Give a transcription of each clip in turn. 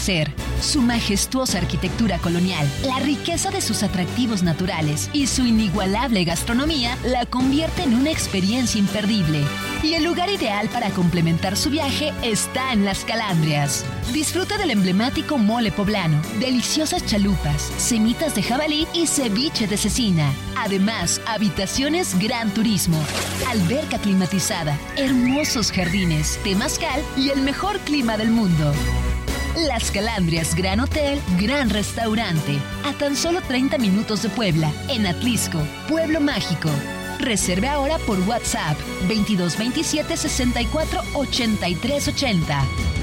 ser. Su majestuosa arquitectura colonial, la riqueza de sus atractivos naturales y su inigualable gastronomía la convierte en una experiencia imperdible. Y el lugar ideal para complementar su viaje está en Las Calandrias. Disfruta del emblemático mole poblano, deliciosas chalupas, semitas de jabalí y ceviche de cecina. Además, habitaciones Gran Turismo, alberca climatizada, hermosos jardines, temazcal y el mejor clima del mundo. Las Calandrias Gran Hotel, Gran Restaurante, a tan solo 30 minutos de Puebla, en Atlisco, Pueblo Mágico. Reserve ahora por WhatsApp 2227 64 83 80.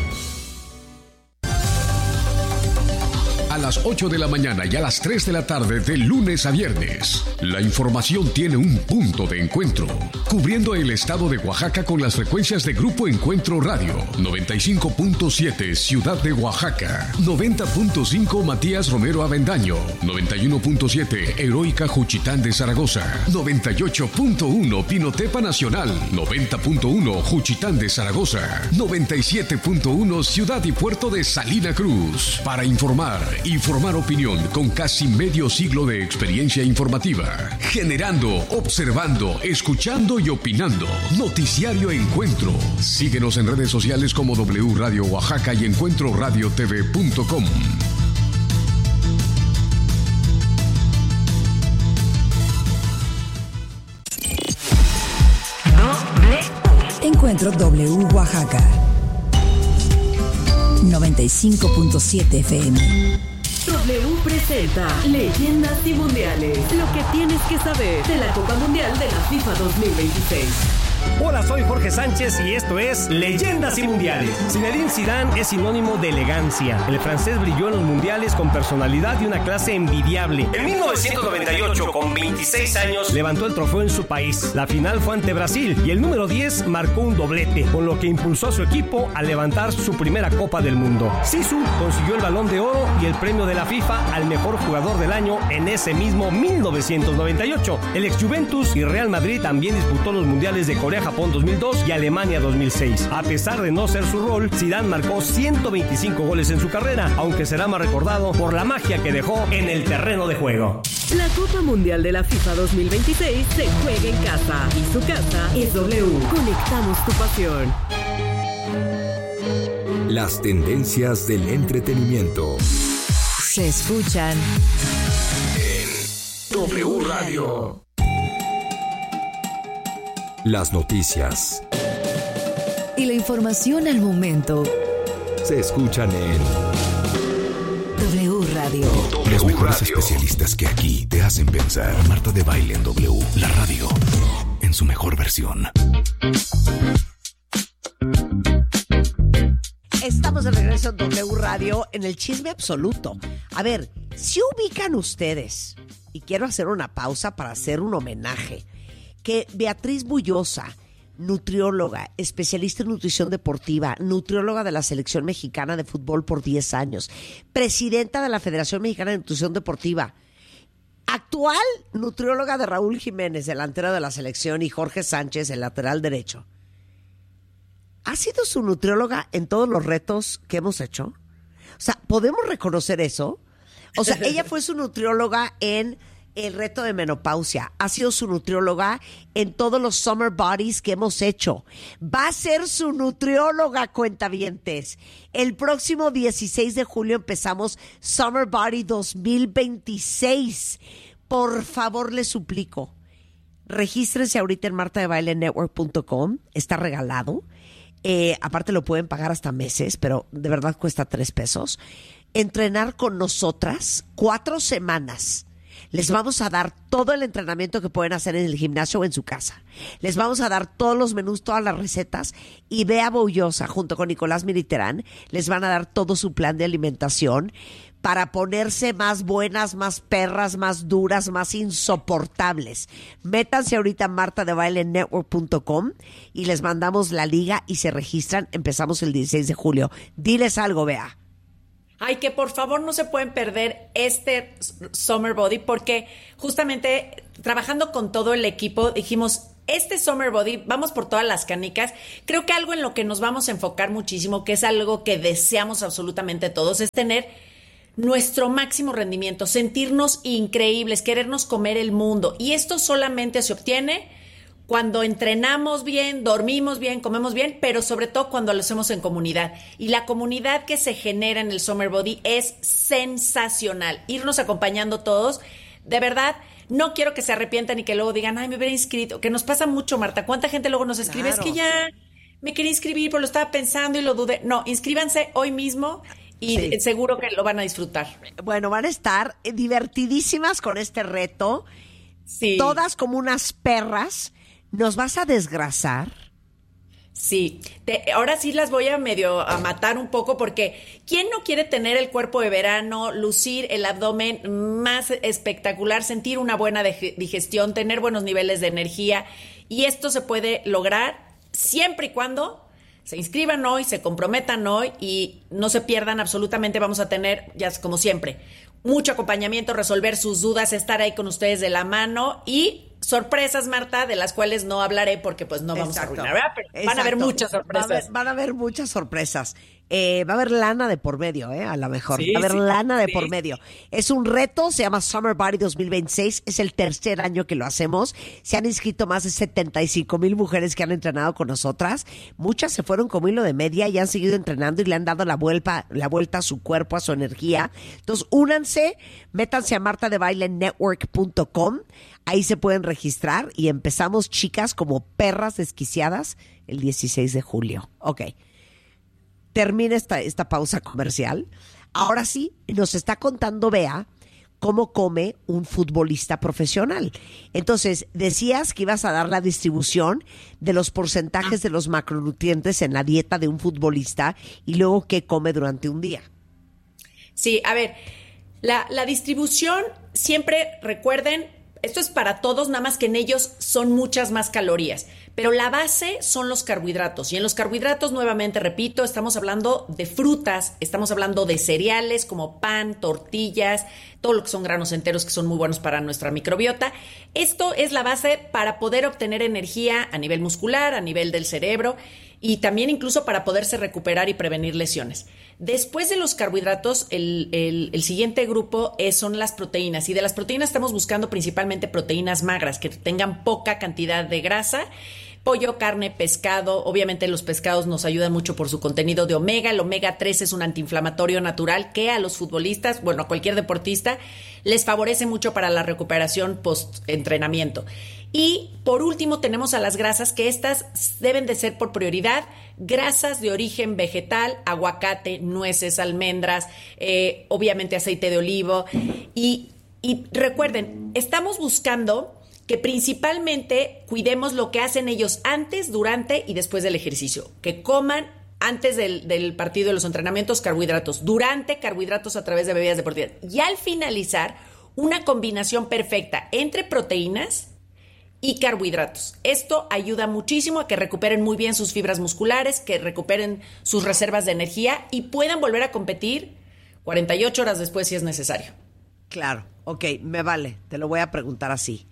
A las 8 de la mañana y a las 3 de la tarde de lunes a viernes, la información tiene un punto de encuentro, cubriendo el estado de Oaxaca con las frecuencias de Grupo Encuentro Radio, 95.7 Ciudad de Oaxaca, 90.5 Matías Romero Avendaño, 91.7 Heroica Juchitán de Zaragoza, 98.1 Pinotepa Nacional, 90.1 Juchitán de Zaragoza, 97.1 Ciudad y Puerto de Salina Cruz. Para informar y formar opinión con casi medio siglo de experiencia informativa. Generando, observando, escuchando y opinando. Noticiario Encuentro. Síguenos en redes sociales como W Radio Oaxaca y encuentroradiotv.com. Encuentro W Oaxaca 95.7 FM. W presenta Leyendas y Mundiales. Lo que tienes que saber de la Copa Mundial de la FIFA 2026. Hola, soy Jorge Sánchez y esto es Leyendas y Mundiales. Zinedine Zidane es sinónimo de elegancia. El francés brilló en los mundiales con personalidad y una clase envidiable. En 1998, con 26 años, levantó el trofeo en su país. La final fue ante Brasil y el número 10 marcó un doblete, con lo que impulsó a su equipo a levantar su primera Copa del Mundo. Zizou consiguió el Balón de Oro y el premio de la FIFA al mejor jugador del año en ese mismo 1998. El ex Juventus y Real Madrid también disputó los mundiales de Corea, Japón 2002 y Alemania 2006. A pesar de no ser su rol, Zidane marcó 125 goles en su carrera, aunque será más recordado por la magia que dejó en el terreno de juego. La Copa Mundial de la FIFA 2026 se juega en casa y su casa es W. Conectamos tu pasión. Las tendencias del entretenimiento Se escuchan en W Radio. Las noticias y la información al momento se escuchan en W Radio. Los mejores especialistas que aquí te hacen pensar. Marta de Baile en W, la radio en su mejor versión. Estamos de regreso en W Radio en el chisme absoluto. A ver, si ubican ustedes, y quiero hacer una pausa para hacer un homenaje, que Beatriz Bullosa, nutrióloga, especialista en nutrición deportiva, nutrióloga de la Selección Mexicana de Fútbol por 10 años, presidenta de la Federación Mexicana de Nutrición Deportiva, actual nutrióloga de Raúl Jiménez, delantero de la selección, y Jorge Sánchez, el lateral derecho, ¿ha sido su nutrióloga en todos los retos que hemos hecho? O sea, ¿podemos reconocer eso? O sea, ella fue su nutrióloga en el reto de menopausia, ha sido su nutrióloga en todos los summer bodies que hemos hecho, va a ser su nutrióloga, cuentavientes. El próximo 16 de julio empezamos Summer Body 2026. Por favor, les suplico, regístrense ahorita en martadebailenetwork.com, está regalado. Aparte lo pueden pagar hasta meses, pero de verdad cuesta $3. Entrenar con nosotras 4 semanas. Les vamos a dar todo el entrenamiento que pueden hacer en el gimnasio o en su casa. Les vamos a dar todos los menús, todas las recetas. Y Bea Boullosa, junto con Nicolás Militerán, les van a dar todo su plan de alimentación para ponerse más buenas, más perras, más duras, más insoportables. Métanse ahorita a martadebailenetwork.com y les mandamos la liga y se registran. Empezamos el 16 de julio. Diles algo, Bea. Ay, que por favor no se pueden perder este Summer Body, porque justamente trabajando con todo el equipo dijimos, Este Summer Body, vamos por todas las canicas. Creo que algo en lo que nos vamos a enfocar muchísimo, que es algo que deseamos absolutamente todos, es tener nuestro máximo rendimiento, sentirnos increíbles, querernos comer el mundo. Y esto solamente se obtiene cuando entrenamos bien, dormimos bien, comemos bien, pero sobre todo cuando lo hacemos en comunidad. Y la comunidad que se genera en el Summer Body es sensacional. Irnos acompañando todos, de verdad. No quiero que se arrepientan y que luego digan, ay, me hubiera inscrito, que nos pasa mucho, Marta. ¿Cuánta gente luego nos escribe? Claro, es que ya me quería inscribir, pero lo estaba pensando y lo dudé. No, inscríbanse hoy mismo y seguro que lo van a disfrutar. Bueno, van a estar divertidísimas con este reto. Sí. Todas como unas perras. ¿Nos vas a desgrasar? Sí, ahora sí las voy a matar un poco porque ¿quién no quiere tener el cuerpo de verano, lucir el abdomen más espectacular, sentir una buena digestión, tener buenos niveles de energía? Y esto se puede lograr siempre y cuando se inscriban hoy, se comprometan hoy y no se pierdan absolutamente. Vamos a tener, ya como siempre, mucho acompañamiento, resolver sus dudas, estar ahí con ustedes de la mano y sorpresas, Marta, de las cuales no hablaré porque pues no vamos a arruinar, ¿verdad? Pero van a haber muchas sorpresas. Van a haber muchas sorpresas. Va a haber lana de por medio, a lo mejor. Sí, va a haber lana de por sí. medio. Es un reto, se llama Summer Body 2026. Es el tercer año que lo hacemos. Se han inscrito más de 75,000 mujeres que han entrenado con nosotras. Muchas se fueron como hilo de media y han seguido entrenando y le han dado la vuelta a su cuerpo, a su energía. Entonces, únanse, métanse a martadebailenetwork.com. Ahí se pueden registrar y empezamos, chicas, como perras desquiciadas el 16 de julio. Ok. Termina esta pausa comercial. Ahora sí, nos está contando Bea cómo come un futbolista profesional. Entonces, decías que ibas a dar la distribución de los porcentajes de los macronutrientes en la dieta de un futbolista y luego qué come durante un día. Sí, a ver, la distribución, siempre recuerden, esto es para todos, nada más que en ellos son muchas más calorías. Pero la base son los carbohidratos. Y en los carbohidratos, nuevamente, repito, estamos hablando de frutas, estamos hablando de cereales como pan, tortillas, todo lo que son granos enteros que son muy buenos para nuestra microbiota. Esto es la base para poder obtener energía a nivel muscular, a nivel del cerebro y también incluso para poderse recuperar y prevenir lesiones. Después de los carbohidratos, el siguiente grupo son las proteínas. Y de las proteínas estamos buscando principalmente proteínas magras, que tengan poca cantidad de grasa. Pollo, carne, pescado. Obviamente los pescados nos ayudan mucho por su contenido de omega. El omega 3 es un antiinflamatorio natural que a los futbolistas, bueno, a cualquier deportista, les favorece mucho para la recuperación post-entrenamiento. Y por último tenemos a las grasas, que estas deben de ser por prioridad grasas de origen vegetal, aguacate, nueces, almendras, obviamente aceite de olivo. Y recuerden, estamos buscando que principalmente cuidemos lo que hacen ellos antes, durante y después del ejercicio. Que coman antes del partido de los entrenamientos carbohidratos, durante carbohidratos a través de bebidas deportivas. Y al finalizar, una combinación perfecta entre proteínas y carbohidratos. Esto ayuda muchísimo a que recuperen muy bien sus fibras musculares, que recuperen sus reservas de energía y puedan volver a competir 48 horas después si es necesario. Claro, ok, me vale, te lo voy a preguntar así.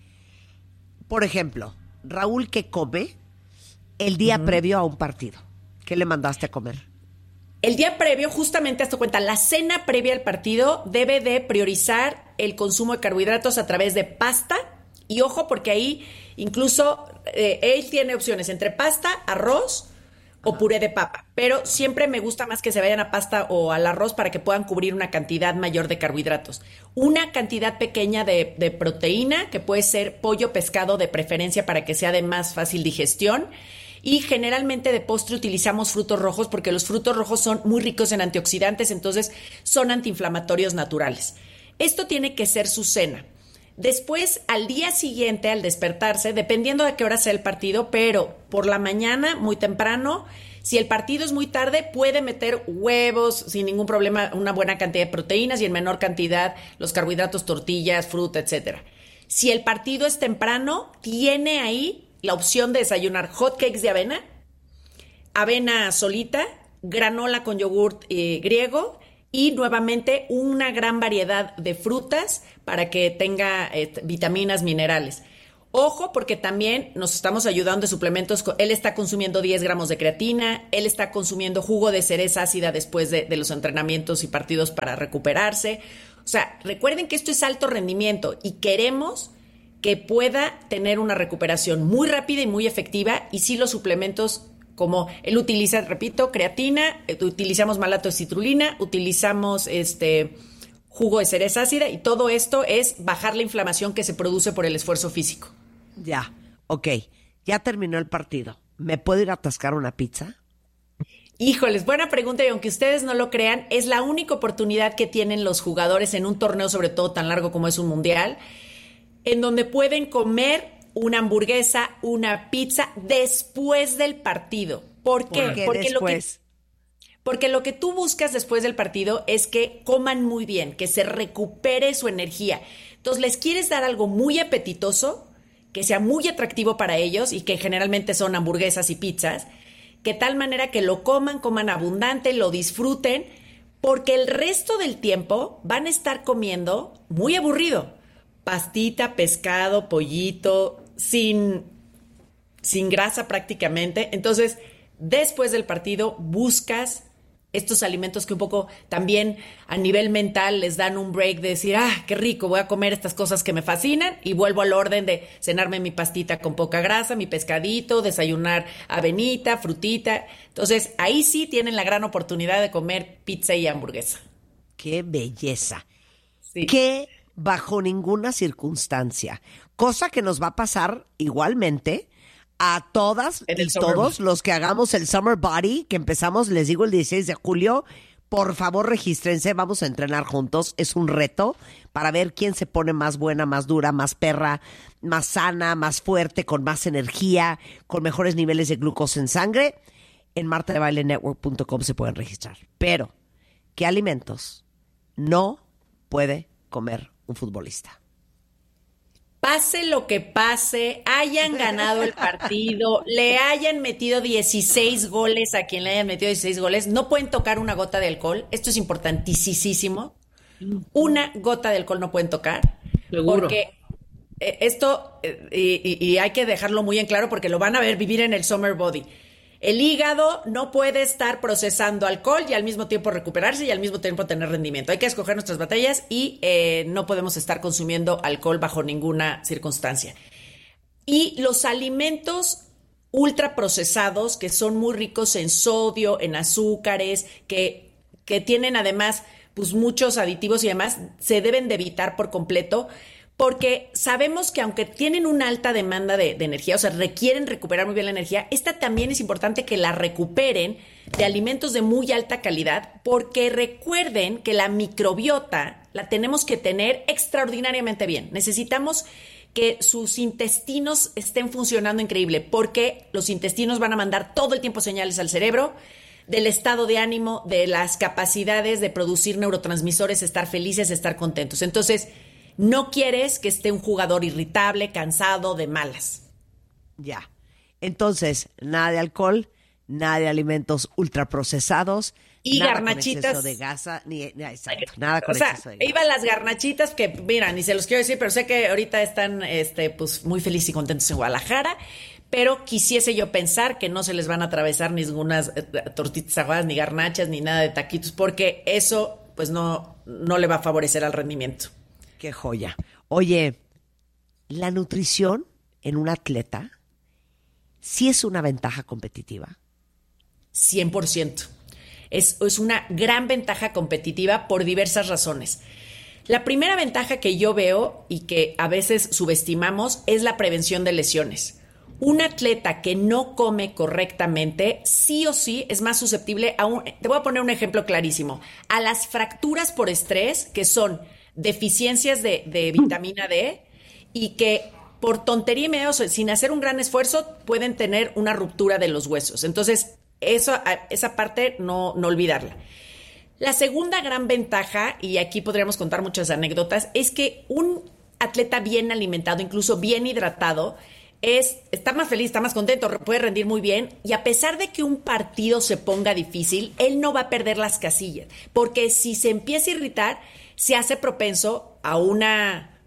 Por ejemplo, Raúl, ¿qué come el día previo a un partido? ¿Qué le mandaste a comer? El día previo, justamente, hazte cuenta, la cena previa al partido debe de priorizar el consumo de carbohidratos a través de pasta. Y ojo, porque ahí incluso él tiene opciones entre pasta, arroz o puré de papa. Pero siempre me gusta más que se vayan a pasta o al arroz para que puedan cubrir una cantidad mayor de carbohidratos. Una cantidad pequeña de proteína, que puede ser pollo, pescado de preferencia para que sea de más fácil digestión. Y generalmente de postre utilizamos frutos rojos porque los frutos rojos son muy ricos en antioxidantes, entonces son antiinflamatorios naturales. Esto tiene que ser su cena. Después, al día siguiente, al despertarse, dependiendo de qué hora sea el partido, pero por la mañana, muy temprano, si el partido es muy tarde, puede meter huevos sin ningún problema, una buena cantidad de proteínas y en menor cantidad los carbohidratos, tortillas, fruta, etcétera. Si el partido es temprano, tiene ahí la opción de desayunar hot cakes de avena, avena solita, granola con yogurt griego y nuevamente una gran variedad de frutas para que tenga vitaminas, minerales. Ojo, porque también nos estamos ayudando de suplementos. Él está consumiendo 10 gramos de creatina, él está consumiendo jugo de cereza ácida después de los entrenamientos y partidos para recuperarse. O sea, recuerden que esto es alto rendimiento y queremos que pueda tener una recuperación muy rápida y muy efectiva. Y sí, los suplementos, como él utiliza, repito, creatina, utilizamos malato de citrulina, utilizamos jugo de cereza ácida, y todo esto es bajar la inflamación que se produce por el esfuerzo físico. Ya, ok. Ya terminó el partido. ¿Me puedo ir a atascar una pizza? Híjoles, buena pregunta, y aunque ustedes no lo crean, es la única oportunidad que tienen los jugadores en un torneo, sobre todo tan largo como es un mundial, en donde pueden comer una hamburguesa, una pizza después del partido. ¿Por qué? Porque lo que tú buscas después del partido es que coman muy bien, que se recupere su energía. Entonces, les quieres dar algo muy apetitoso, que sea muy atractivo para ellos, y que generalmente son hamburguesas y pizzas, que tal manera que lo coman abundante, lo disfruten, porque el resto del tiempo van a estar comiendo muy aburrido. Pastita, pescado, pollito, sin grasa prácticamente. Entonces, después del partido buscas estos alimentos que un poco también a nivel mental les dan un break de decir, qué rico, voy a comer estas cosas que me fascinan, y vuelvo al orden de cenarme mi pastita con poca grasa, mi pescadito, desayunar avenita, frutita. Entonces, ahí sí tienen la gran oportunidad de comer pizza y hamburguesa. ¡Qué belleza! Sí. Que bajo ninguna circunstancia, cosa que nos va a pasar igualmente a todas y todos los que hagamos el Summer Body, que empezamos, les digo, el 16 de julio. Por favor, regístrense, vamos a entrenar juntos. Es un reto para ver quién se pone más buena, más dura, más perra, más sana, más fuerte, con más energía, con mejores niveles de glucosa en sangre. En martadebailenetwork.com se pueden registrar. Pero, ¿qué alimentos no puede comer un futbolista? Pase lo que pase, hayan ganado el partido, le hayan metido 16 goles a quien le hayan metido 16 goles, no pueden tocar una gota de alcohol. Esto es importantísimo. Una gota de alcohol no pueden tocar. Seguro. Porque esto, y hay que dejarlo muy en claro porque lo van a ver vivir en el Summer Body. El hígado no puede estar procesando alcohol y al mismo tiempo recuperarse y al mismo tiempo tener rendimiento. Hay que escoger nuestras batallas y no podemos estar consumiendo alcohol bajo ninguna circunstancia. Y los alimentos ultraprocesados, que son muy ricos en sodio, en azúcares, que tienen además pues muchos aditivos y demás, se deben de evitar por completo, porque sabemos que aunque tienen una alta demanda de energía, o sea, requieren recuperar muy bien la energía, esta también es importante que la recuperen de alimentos de muy alta calidad, porque recuerden que la microbiota la tenemos que tener extraordinariamente bien. Necesitamos que sus intestinos estén funcionando increíble, porque los intestinos van a mandar todo el tiempo señales al cerebro del estado de ánimo, de las capacidades de producir neurotransmisores, estar felices, estar contentos. Entonces, no quieres que esté un jugador irritable, cansado, de malas. Ya. Entonces, nada de alcohol, nada de alimentos ultraprocesados. Y nada garnachitas. Con exceso de grasa, exacto, nada con exceso de grasa. Iban las garnachitas que, mira, ni se los quiero decir, pero sé que ahorita están pues muy felices y contentos en Guadalajara, pero quisiese yo pensar que no se les van a atravesar ninguna tortitas aguadas, ni garnachas, ni nada de taquitos, porque eso pues no le va a favorecer al rendimiento. Qué joya. Oye, la nutrición en un atleta sí es una ventaja competitiva. 100%. Es una gran ventaja competitiva por diversas razones. La primera ventaja que yo veo y que a veces subestimamos es la prevención de lesiones. Un atleta que no come correctamente, sí o sí, es más susceptible te voy a poner un ejemplo clarísimo, a las fracturas por estrés, que son deficiencias de vitamina D, y que por tontería y medio, sin hacer un gran esfuerzo, pueden tener una ruptura de los huesos. Entonces, esa parte no olvidarla. La segunda gran ventaja, y aquí podríamos contar muchas anécdotas, es que un atleta bien alimentado, incluso bien hidratado, está más feliz, está más contento, puede rendir muy bien, y a pesar de que un partido se ponga difícil, él no va a perder las casillas, porque si se empieza a irritar, se hace propenso a una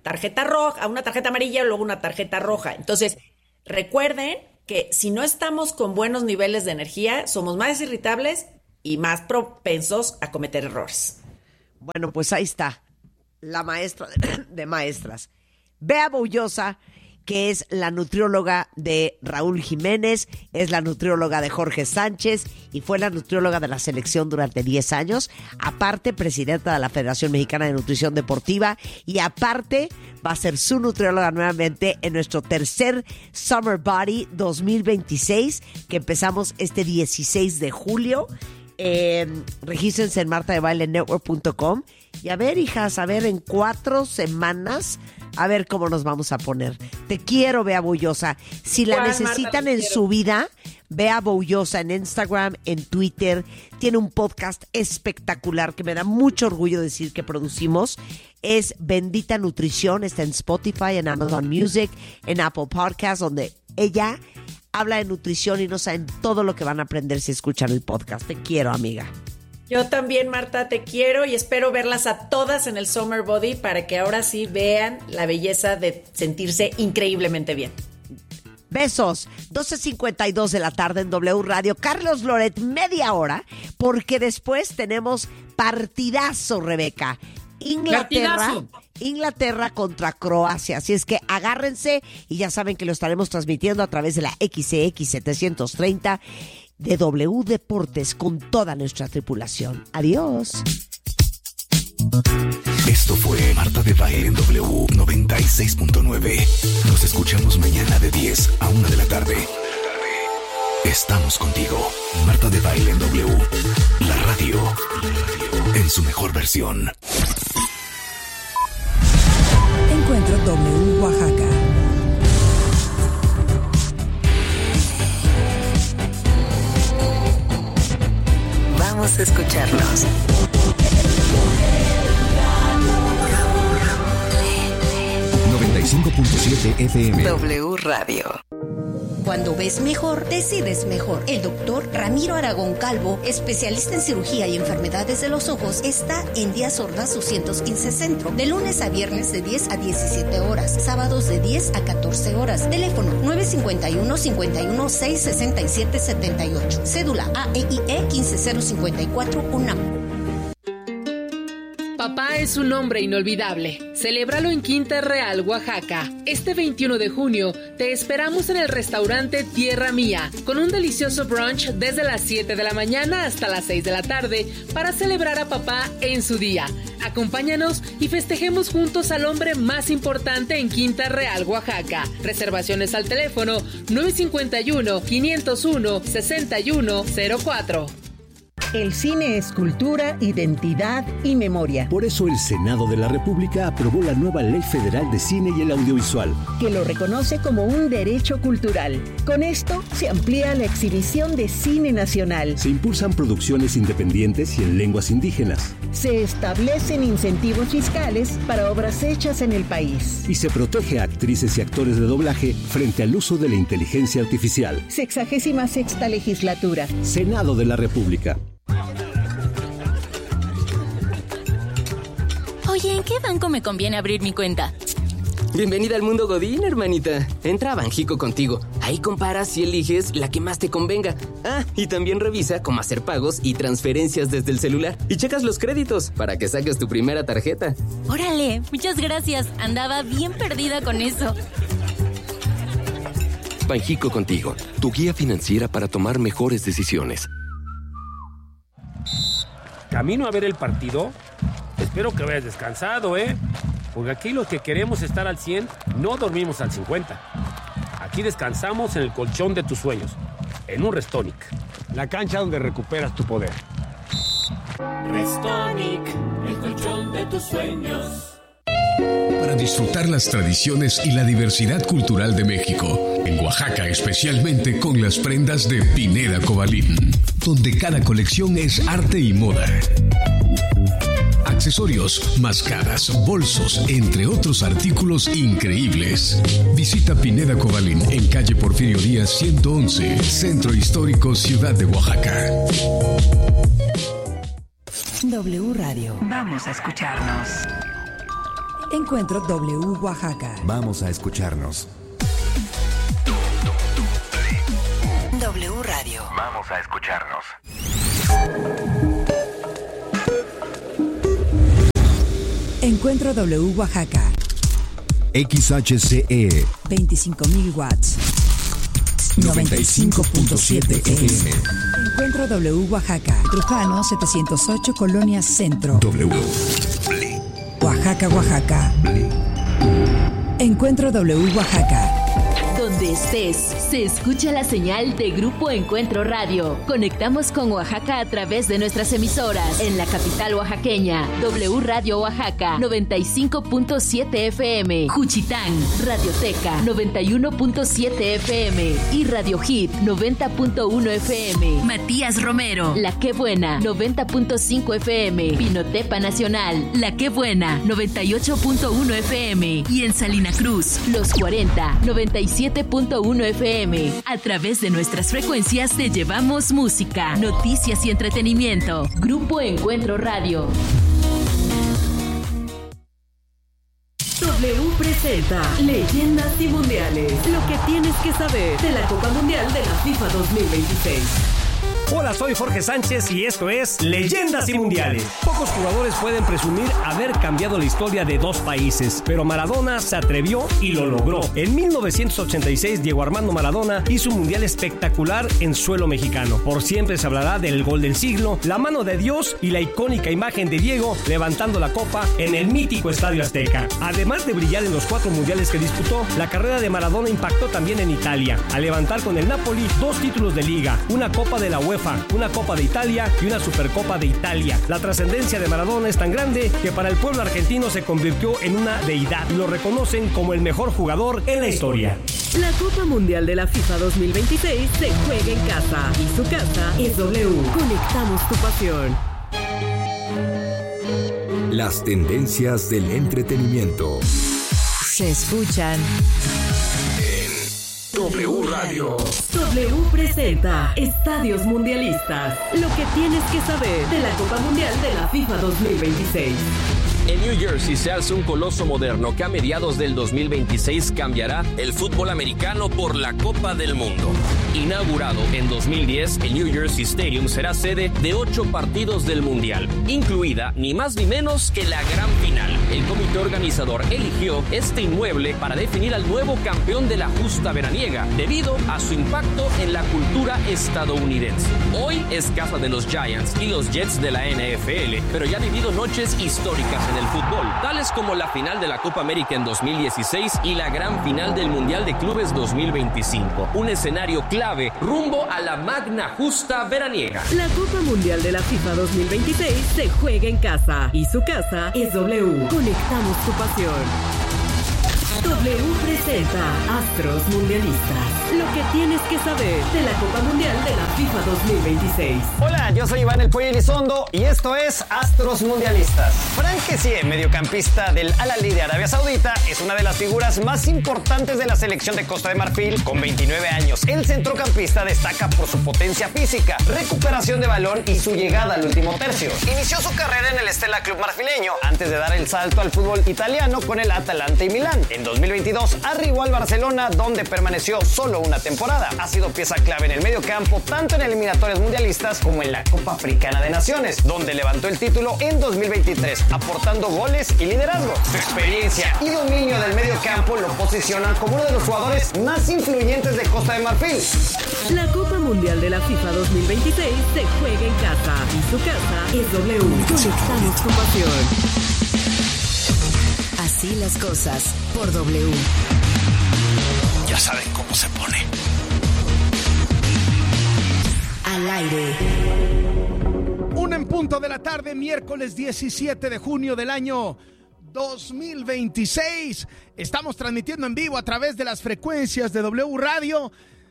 tarjeta roja, a una tarjeta amarilla y luego una tarjeta roja. Entonces, recuerden que si no estamos con buenos niveles de energía, somos más irritables y más propensos a cometer errores. Bueno, pues ahí está la maestra de maestras, Bea Boullosa, que es la nutrióloga de Raúl Jiménez, es la nutrióloga de Jorge Sánchez y fue la nutrióloga de la selección durante 10 años, aparte presidenta de la Federación Mexicana de Nutrición Deportiva y aparte va a ser su nutrióloga nuevamente en nuestro tercer Summer Body 2026 que empezamos este 16 de julio. Regístrense en martadebailenetwork.com y a ver, hijas, a ver en 4 semanas a ver cómo nos vamos a poner. Te quiero, Bea Boullosa. Si la necesitan en su vida, Bea Boullosa en Instagram, en Twitter. Tiene un podcast espectacular que me da mucho orgullo decir que producimos. Es Bendita Nutrición. Está en Spotify, en Amazon Music, en Apple Podcasts, donde ella habla de nutrición y no saben todo lo que van a aprender si escuchan el podcast. Te quiero, amiga. Yo también, Marta, te quiero y espero verlas a todas en el Summer Body para que ahora sí vean la belleza de sentirse increíblemente bien. Besos. 12:52 de la tarde en W Radio. Carlos Loret, media hora, porque después tenemos partidazo, Rebeca. Inglaterra contra Croacia. Así es que agárrense y ya saben que lo estaremos transmitiendo a través de la XCX 730 de W Deportes con toda nuestra tripulación. Adiós. Esto fue Marta de Baile en W 96.9. Nos escuchamos mañana de 10 a 1 de la tarde. Estamos contigo. Marta de Baile en W. La radio en su mejor versión. Encuentro W Oaxaca. Vamos a escucharnos. 95.7 FM. W Radio. Cuando ves mejor, decides mejor. El doctor Ramiro Aragón Calvo, especialista en cirugía y enfermedades de los ojos, está en Díaz Ordaz 215 Centro, de lunes a viernes de 10 a 17 horas, sábados de 10 a 14 horas. Teléfono 951-51-667-78. Cédula AEIE 15054 UNAM. Papá es un hombre inolvidable. Celébralo en Quinta Real, Oaxaca. Este 21 de junio te esperamos en el restaurante Tierra Mía con un delicioso brunch desde las 7 de la mañana hasta las 6 de la tarde para celebrar a papá en su día. Acompáñanos y festejemos juntos al hombre más importante en Quinta Real, Oaxaca. Reservaciones al teléfono 951-501-6104. El cine es cultura, identidad y memoria. Por eso el Senado de la República aprobó la nueva Ley Federal de Cine y el Audiovisual, que lo reconoce como un derecho cultural. Con esto se amplía la exhibición de cine nacional. Se impulsan producciones independientes y en lenguas indígenas. Se establecen incentivos fiscales para obras hechas en el país. Y se protege a actrices y actores de doblaje frente al uso de la inteligencia artificial. 66ª Legislatura. Senado de la República. Oye, ¿en qué banco me conviene abrir mi cuenta? Bienvenida al mundo Godín, hermanita. Entra a Banjico Contigo. Ahí comparas y eliges la que más te convenga. Ah, y también revisa cómo hacer pagos y transferencias desde el celular. Y checas los créditos para que saques tu primera tarjeta. Órale, muchas gracias. Andaba bien perdida con eso. Banjico Contigo, tu guía financiera para tomar mejores decisiones. Camino a ver el partido. Espero que vayas descansado, porque aquí los que queremos estar al 100 no dormimos al 50. Aquí descansamos en el colchón de tus sueños, en un Restonic, la cancha donde recuperas tu poder. Restonic, el colchón de tus sueños. Para disfrutar las tradiciones y la diversidad cultural de México, en Oaxaca especialmente con las prendas de Pineda Cobalín, donde cada colección es arte y moda. Accesorios, máscaras, bolsos, entre otros artículos increíbles. Visita Pineda Cobalín en calle Porfirio Díaz 111, Centro Histórico, Ciudad de Oaxaca. W Radio. Vamos a escucharnos. Encuentro W Oaxaca. Vamos a escucharnos. W Radio. Vamos a escucharnos. Encuentro W Oaxaca. XHCE 25.000 watts. 95.7 FM. Encuentro W Oaxaca. Trujano 708 Colonia Centro. W. Oaxaca, Oaxaca. Encuentro W Oaxaca. Donde estés, se escucha la señal de Grupo Encuentro Radio. Conectamos con Oaxaca a través de nuestras emisoras. En la capital oaxaqueña, W Radio Oaxaca, 95.7 FM. Juchitán, Radioteca, 91.7 FM. Y Radio Hit, 90.1 FM. Matías Romero, La Qué Buena, 90.5 FM. Pinotepa Nacional, La Qué Buena, 98.1 FM. Y en Salina Cruz, Los 40, 97.1 FM. A través de nuestras frecuencias te llevamos música, noticias y entretenimiento. Grupo Encuentro Radio. W presenta Leyendas y Mundiales. Lo que tienes que saber de la Copa Mundial de la FIFA 2026. Hola, soy Jorge Sánchez y esto es Leyendas y Mundiales. Pocos jugadores pueden presumir haber cambiado la historia de dos países, pero Maradona se atrevió y lo logró. En 1986, Diego Armando Maradona hizo un mundial espectacular en suelo mexicano. Por siempre se hablará del gol del siglo, la mano de Dios y la icónica imagen de Diego levantando la copa en el mítico Estadio Azteca. Además de brillar en los 4 mundiales que disputó, la carrera de Maradona impactó también en Italia, al levantar con el Napoli 2 títulos de liga, una Copa de la UEFA, una Copa de Italia y una Supercopa de Italia. La trascendencia de Maradona es tan grande que para el pueblo argentino se convirtió en una deidad. Lo reconocen como el mejor jugador en la historia. La Copa Mundial de la FIFA 2026 se juega en casa y su casa es W. Conectamos tu pasión. Las tendencias del entretenimiento se escuchan W Radio. W presenta Estadios Mundialistas. Lo que tienes que saber de la Copa Mundial de la FIFA 2026. En New Jersey se alza un coloso moderno que a mediados del 2026 cambiará el fútbol americano por la Copa del Mundo. Inaugurado en 2010, el New Jersey Stadium será sede de 8 partidos del Mundial, incluida ni más ni menos que la gran final. El comité organizador eligió este inmueble para definir al nuevo campeón de la justa veraniega, debido a su impacto en la cultura estadounidense. Hoy es casa de los Giants y los Jets de la NFL, pero ya ha vivido noches históricas en el fútbol, tales como la final de la Copa América en 2016 y la gran final del Mundial de Clubes 2025. Un escenario clave rumbo a la magna justa veraniega. La Copa Mundial de la FIFA 2026 se juega en casa y su casa es W. Conectamos tu pasión. W presenta Astros Mundialistas. Lo que tienes que saber de la Copa Mundial de la FIFA 2026. Hola, yo soy Iván El Pollo Elizondo y esto es Astros Mundialistas. Frank Kessie, mediocampista del Al-Ahly de Arabia Saudita, es una de las figuras más importantes de la selección de Costa de Marfil. Con 29 años, el centrocampista destaca por su potencia física, recuperación de balón y su llegada al último tercio. Inició su carrera en el Stella Club marfileño antes de dar el salto al fútbol italiano con el Atalanta y Milán. En 2022 arribó al Barcelona, donde permaneció solo una temporada. Ha sido pieza clave en el medio campo, tanto en eliminatorias mundialistas como en la Copa Africana de Naciones, donde levantó el título en 2023, aportando goles y liderazgo. Su experiencia y dominio del medio campo lo posicionan como uno de los jugadores más influyentes de Costa de Marfil. La Copa Mundial de la FIFA 2026 se juega en casa y su casa es W. Conectamos tu pasión. Así las cosas por W. Ya saben cómo se pone. Al aire. 1 en punto de la tarde, miércoles 17 de junio del año 2026. Estamos transmitiendo en vivo a través de las frecuencias de W Radio.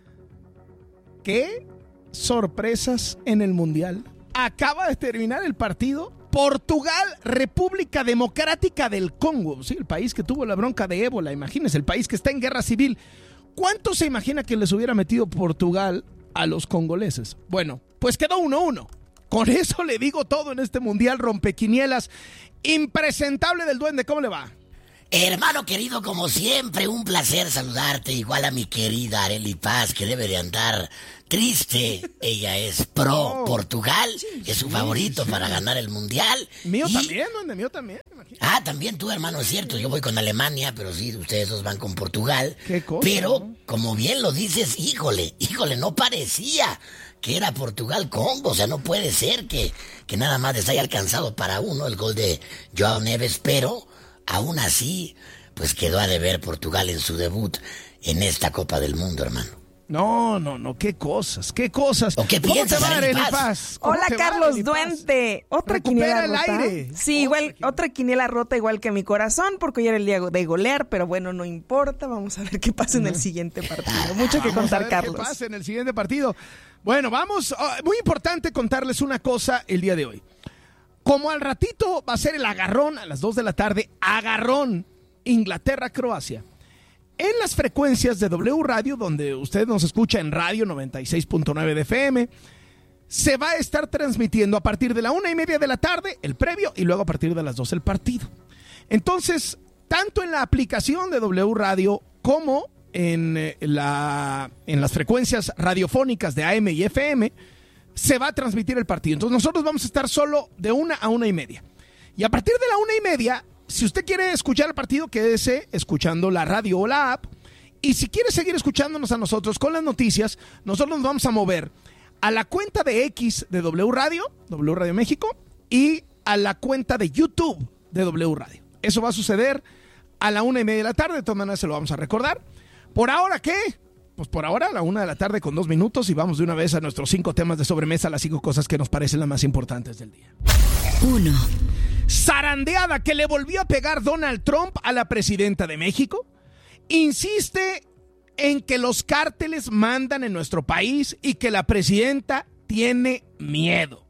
¿Qué sorpresas en el Mundial? Acaba de terminar el partido. Portugal, República Democrática del Congo, sí, el país que tuvo la bronca de ébola, imagínense, el país que está en guerra civil. ¿Cuánto se imagina que les hubiera metido Portugal a los congoleses? Bueno, pues quedó 1-1. Con eso le digo todo en este Mundial rompequinielas. Impresentable del Duende, ¿cómo le va? Hermano querido, como siempre, un placer saludarte. Igual a mi querida Arely Paz, que debe de andar triste. Ella es pro Portugal, es su favorito para ganar el Mundial. Mío también, ¿no? Mío también. También tú, hermano, es cierto. Yo voy con Alemania, pero sí, ustedes dos van con Portugal. ¿Qué cosa? Pero, como bien lo dices, híjole, no parecía que era Portugal-Congo. O sea, no puede ser que nada más les haya alcanzado para uno el gol de Joao Neves, pero aún así, pues quedó a deber Portugal en su debut en esta Copa del Mundo, hermano. No, qué cosas. ¿O qué piensas, ¿Cómo te va, Arely Arely Paz? Paz? Hola, Carlos Duente. Otra quiniela el rota. aire. Sí, otra quiniela rota igual que mi corazón, porque hoy era el día de golear, pero bueno, no importa. Vamos a ver qué pasa en el siguiente partido. Mucho que contar, Carlos. ¿Qué pasa en el siguiente partido? Bueno, vamos. Muy importante contarles una cosa el día de hoy. Como al ratito va a ser el agarrón a las 2 de la tarde, agarrón Inglaterra-Croacia. En las frecuencias de W Radio, donde usted nos escucha en radio 96.9 de FM, se va a estar transmitiendo a partir de la 1:30 de la tarde el previo y luego a partir de las 2 el partido. Entonces, tanto en la aplicación de W Radio como en las frecuencias radiofónicas de AM y FM, se va a transmitir el partido. Entonces nosotros vamos a estar solo de 1 a 1:30. Y a partir de la 1:30, si usted quiere escuchar el partido, quédese escuchando la radio o la app. Y si quiere seguir escuchándonos a nosotros con las noticias, nosotros nos vamos a mover a la cuenta de X de W Radio México, y a la cuenta de YouTube de W Radio. Eso va a suceder a la 1:30 de la tarde. De todas maneras se lo vamos a recordar. ¿Por ahora qué? Pues por ahora a la 1 de la tarde con 2 minutos, y vamos de una vez a nuestros 5 temas de sobremesa, las 5 cosas que nos parecen las más importantes del día. 1. Zarandeada que le volvió a pegar Donald Trump a la presidenta de México. Insiste en que los cárteles mandan en nuestro país y que la presidenta tiene miedo.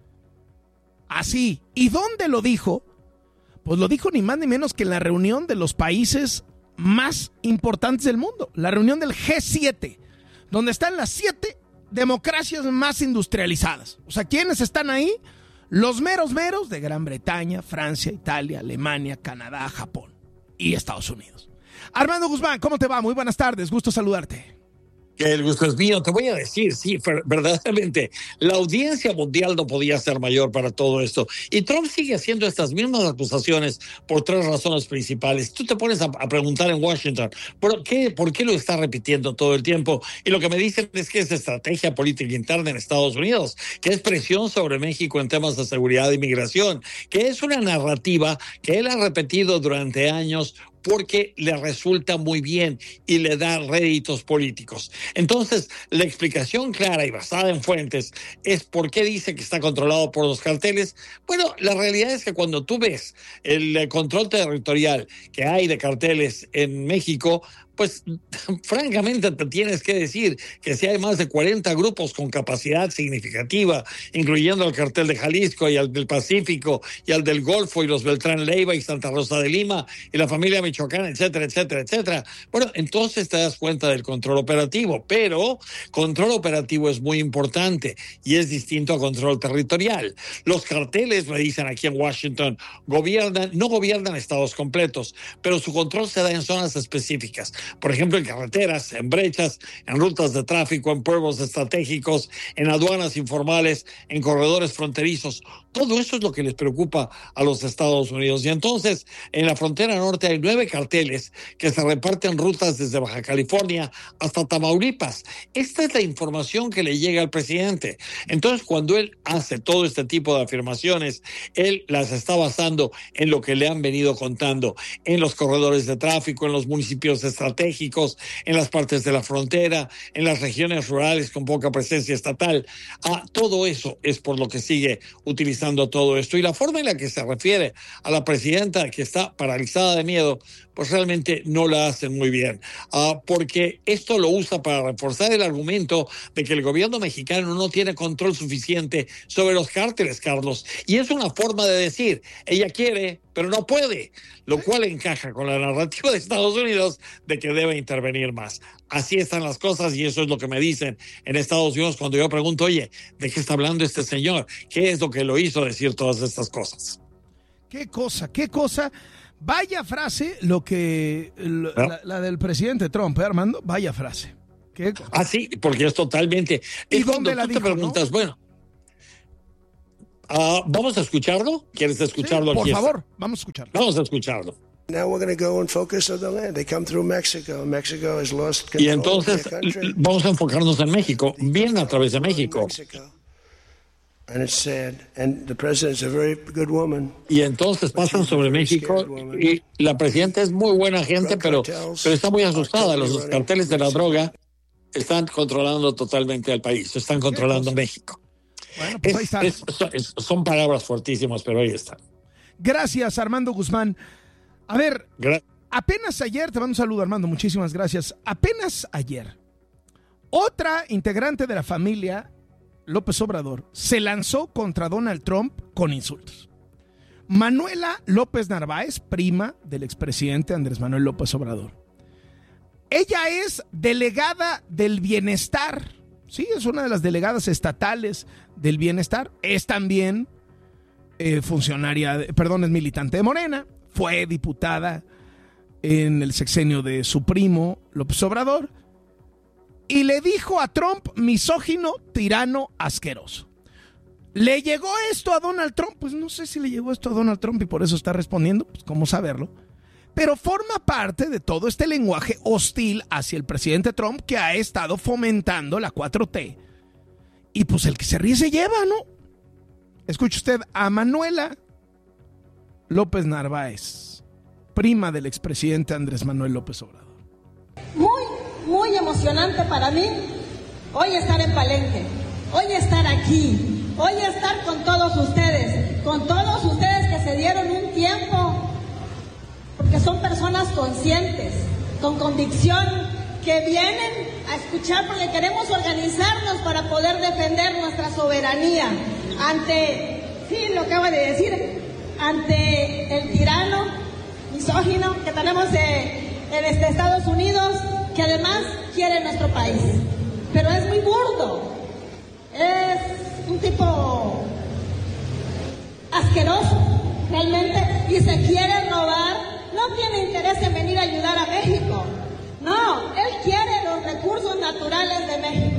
Así. ¿Y dónde lo dijo? Pues lo dijo ni más ni menos que en la reunión de los países más importantes del mundo, la reunión del G7, donde están las 7 democracias más industrializadas. O sea, ¿quiénes están ahí? Los meros de Gran Bretaña, Francia, Italia, Alemania, Canadá, Japón y Estados Unidos. Armando Guzmán, ¿cómo te va? Muy buenas tardes, gusto saludarte. Que el gusto es mío. Te voy a decir, sí, verdaderamente, la audiencia mundial no podía ser mayor para todo esto. Y Trump sigue haciendo estas mismas acusaciones por 3 razones principales. Tú te pones a preguntar en Washington, ¿por qué lo está repitiendo todo el tiempo? Y lo que me dicen es que es estrategia política interna en Estados Unidos, que es presión sobre México en temas de seguridad e inmigración, que es una narrativa que él ha repetido durante años porque le resulta muy bien y le da réditos políticos. Entonces, la explicación clara y basada en fuentes es por qué dice que está controlado por los carteles. Bueno, la realidad es que cuando tú ves el control territorial que hay de carteles en México, pues francamente te tienes que decir que si hay más de 40 grupos con capacidad significativa, incluyendo el cartel de Jalisco y al del Pacífico y al del Golfo y los Beltrán Leiva y Santa Rosa de Lima y la familia Michoacán, etcétera, etcétera, etcétera. Bueno, entonces te das cuenta del control operativo, pero control operativo es muy importante y es distinto a control territorial. Los carteles, me dicen aquí en Washington, no gobiernan estados completos, pero su control se da en zonas específicas. Por ejemplo, en carreteras, en brechas, en rutas de tráfico, en pueblos estratégicos, en aduanas informales, en corredores fronterizos. Todo eso es lo que les preocupa a los Estados Unidos. Y entonces, en la frontera norte hay 9 carteles que se reparten rutas desde Baja California hasta Tamaulipas. Esta es la información que le llega al presidente. Entonces, cuando él hace todo este tipo de afirmaciones, él las está basando en lo que le han venido contando, en los corredores de tráfico, en los municipios estratégicos, en las partes de la frontera, en las regiones rurales con poca presencia estatal. Todo eso es por lo que sigue utilizando todo esto. Y la forma en la que se refiere a la presidenta, que está paralizada de miedo, pues realmente no la hacen muy bien, porque esto lo usa para reforzar el argumento de que el gobierno mexicano no tiene control suficiente sobre los cárteles, Carlos. Y es una forma de decir, ella quiere, pero no puede, lo cual encaja con la narrativa de Estados Unidos de que debe intervenir más. Así están las cosas y eso es lo que me dicen en Estados Unidos cuando yo pregunto, oye, ¿de qué está hablando este señor? ¿Qué es lo que lo hizo decir todas estas cosas? Qué cosa. Vaya frase lo que la del presidente Trump, Armando, vaya frase. Sí, porque es totalmente... ¿Y es dónde la tú dijo, te preguntas, no? bueno, ¿vamos a escucharlo? ¿Quieres escucharlo? Sí, aquí? Por favor, vamos a escucharlo. Vamos a escucharlo. Now we're going to go and focus on the land. They come through Mexico. Mexico has lost control Y entonces of their country. vamos a enfocarnos en México. Vienen a través de México. And it's sad. And the president's a very good woman. Y entonces pasan sobre México y la presidenta es muy buena gente, pero está muy asustada. Los carteles de la droga están controlando totalmente al país, están controlando México. Bueno, pues ahí está. Son palabras fuertísimas, pero ahí están. Gracias, Armando Guzmán. A ver, apenas ayer, te mando un saludo, Armando, muchísimas gracias. Apenas ayer, otra integrante de la familia López Obrador se lanzó contra Donald Trump con insultos. Manuela López Narváez, prima del expresidente Andrés Manuel López Obrador. Ella es delegada del bienestar. Sí, es una de las delegadas estatales del bienestar. Es también es militante de Morena. Fue diputada en el sexenio de su primo López Obrador. Y le dijo a Trump, misógino, tirano, asqueroso. ¿Le llegó esto a Donald Trump? Pues no sé si le llegó esto a Donald Trump y por eso está respondiendo, pues cómo saberlo. Pero forma parte de todo este lenguaje hostil hacia el presidente Trump que ha estado fomentando la 4T. Y pues el que se ríe se lleva, ¿no? Escuche usted a Manuela López Narváez, prima del expresidente Andrés Manuel López Obrador. Muy emocionante para mí hoy estar en Palenque, hoy estar aquí, hoy estar con todos ustedes que se dieron un tiempo, porque son personas conscientes, con convicción, que vienen a escuchar porque queremos organizarnos para poder defender nuestra soberanía ante el tirano misógino que tenemos en Estados Unidos, que además quiere nuestro país. Pero es muy burdo, es un tipo asqueroso, realmente, y se quiere robar, no tiene interés en venir a ayudar a México. No, él quiere los recursos naturales de México.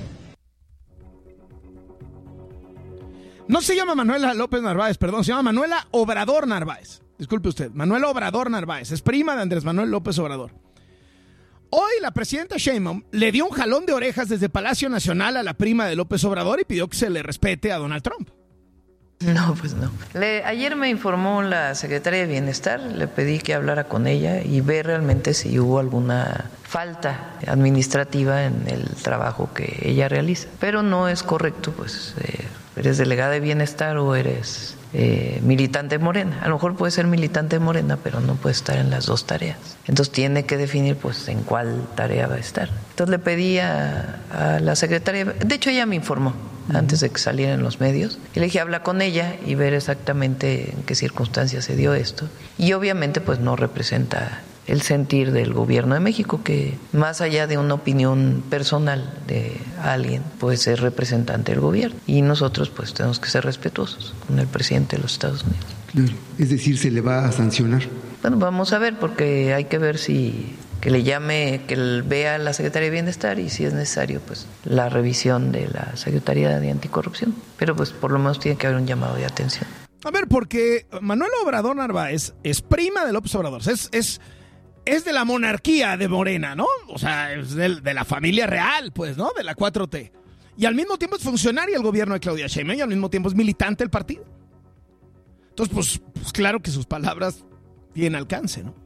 No se llama Manuela López Narváez, perdón, se llama Manuela Obrador Narváez. Disculpe usted, Manuela Obrador Narváez, es prima de Andrés Manuel López Obrador. Hoy la presidenta Sheinbaum le dio un jalón de orejas desde Palacio Nacional a la prima de López Obrador y pidió que se le respete a Donald Trump. No, pues no. Ayer me informó la secretaria de Bienestar, le pedí que hablara con ella y ver realmente si hubo alguna falta administrativa en el trabajo que ella realiza. Pero no es correcto, pues eres delegada de Bienestar o eres militante de Morena. A lo mejor puede ser militante de Morena, pero no puede estar en las dos tareas. Entonces tiene que definir pues en cuál tarea va a estar. Entonces le pedí a la secretaria, de hecho ella me informó antes de que saliera en los medios, y le dije habla con ella y ver exactamente en qué circunstancias se dio esto. Y obviamente pues no representa el sentir del gobierno de México, que más allá de una opinión personal de alguien, pues es representante del gobierno. Y nosotros pues tenemos que ser respetuosos con el presidente de los Estados Unidos. Claro, es decir, ¿se le va a sancionar? Bueno, vamos a ver, porque hay que ver si que le llame, que vea a la Secretaría de Bienestar y si es necesario, pues la revisión de la Secretaría de Anticorrupción. Pero pues por lo menos tiene que haber un llamado de atención. A ver, porque Manuel Obrador Narváez es prima de López Obrador, es de la monarquía de Morena, ¿no? O sea, es de la familia real, pues, ¿no? De la 4T. Y al mismo tiempo es funcionaria del gobierno de Claudia Sheinbaum y al mismo tiempo es militante del partido. Entonces, pues claro que sus palabras tienen alcance, ¿no?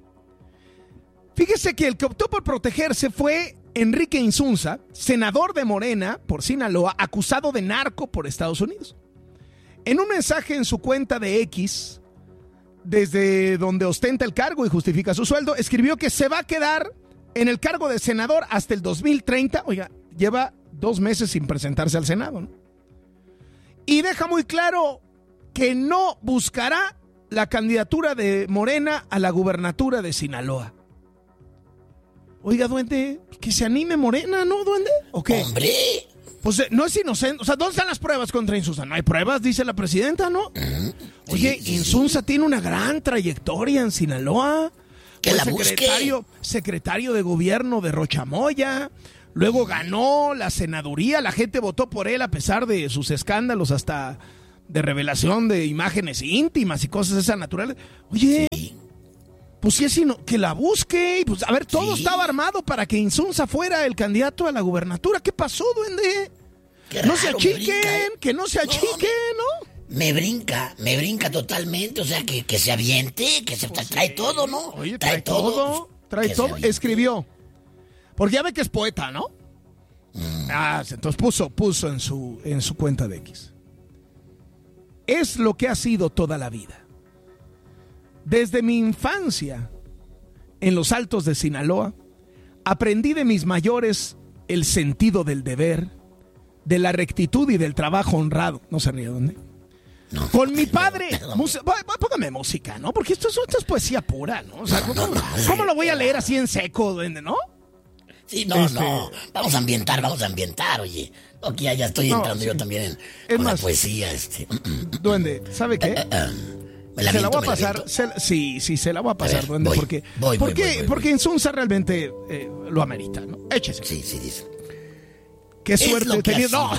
Fíjese que el que optó por protegerse fue Enrique Insunza, senador de Morena por Sinaloa, acusado de narco por Estados Unidos. En un mensaje en su cuenta de X, desde donde ostenta el cargo y justifica su sueldo, escribió que se va a quedar en el cargo de senador hasta el 2030. Oiga, lleva 2 meses sin presentarse al Senado, ¿no? Y deja muy claro que no buscará la candidatura de Morena a la gubernatura de Sinaloa. Oiga, duende, que se anime Morena, ¿no, duende? ¿O qué? Hombre, Pues no es inocente. O sea, ¿dónde están las pruebas contra Insunza? No hay pruebas, dice la presidenta, ¿no? Oye, Insunza tiene una gran trayectoria en Sinaloa. Que la secretario de gobierno de Rochamoya. Luego ganó la senaduría. La gente votó por él a pesar de sus escándalos, hasta de revelación de imágenes íntimas y cosas esas naturales. Oye, pues sí, que la busque. Pues, a ver, todo estaba armado para que Insunza fuera el candidato a la gubernatura. ¿Qué pasó, duende? No se achiquen, que no se achiquen, ¿no? Me brinca totalmente. O sea, que se aviente, que se trae todo, ¿no? Oye, trae todo. Escribió. Porque ya ve que es poeta, ¿no? Entonces puso en su cuenta de X. Es lo que ha sido toda la vida. Desde mi infancia, en los altos de Sinaloa, aprendí de mis mayores el sentido del deber, de la rectitud y del trabajo honrado. No se ríe, ¿dónde? No, con mi padre. Póngame música, ¿no? Porque esto es poesía pura, ¿no? O sea, ¿cómo lo voy a leer así en seco, duende, no? Sí, no. Vamos a ambientar, oye. Aquí ya estoy entrando yo también con la poesía, Duende, ¿sabe qué? Se la voy a pasar. Se la voy a pasar, duende, porque Insunza realmente lo amerita, ¿no? Échese. Sí, dice. Qué suerte he tenido.